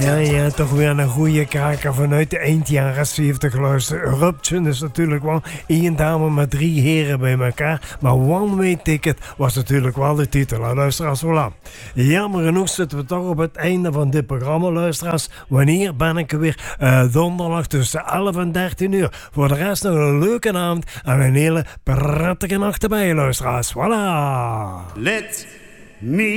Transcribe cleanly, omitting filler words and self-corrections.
Ja, toch weer een goede kraker vanuit de eindjaren 70 luister. Eruption is natuurlijk wel 1 dame met 3 heren bij elkaar. Maar One Way Ticket was natuurlijk wel de titel, luisteraars. Voilà. Jammer genoeg zitten we toch op het einde van dit programma, luisteraars. Wanneer ben ik er weer? Donderdag tussen 11 en 13 uur. Voor de rest nog een leuke avond en een hele prettige nacht erbij, luisteraars. Voilà. Let me